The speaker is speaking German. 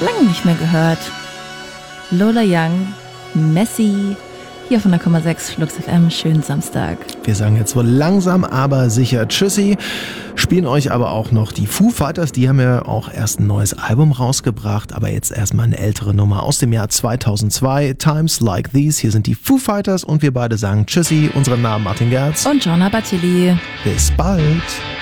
Lange nicht mehr gehört. Lola Young, Messi, hier von der 0,6 Flux FM. Schönen Samstag. Wir sagen jetzt wohl langsam, aber sicher Tschüssi. Spielen euch aber auch noch die Foo Fighters. Die haben ja auch erst ein neues Album rausgebracht, aber jetzt erstmal eine ältere Nummer aus dem Jahr 2002. Times Like These. Hier sind die Foo Fighters und wir beide sagen Tschüssi. Unsere Namen Martin Gerz und Jonna Battili. Bis bald.